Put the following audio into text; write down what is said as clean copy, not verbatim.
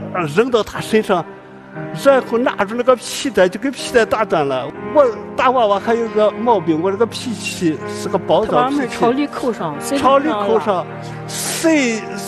扔到他身上，然后拿住那个皮带就给皮带打断了。我大娃娃还有个毛病，我这个脾气是个暴躁脾气， 朝里扣上， 朝里扣上，谁